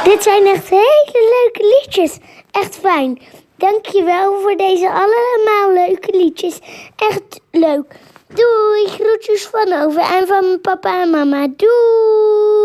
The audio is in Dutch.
Dit zijn echt hele leuke liedjes. Echt fijn. Dankjewel voor deze allemaal leuke liedjes. Echt leuk. Doei, groetjes van Ove en van mijn papa en mama. Doei.